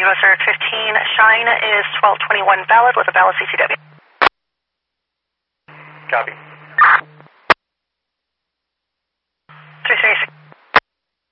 US Air 15, Shine is 1221 valid with a valid CCW. Copy.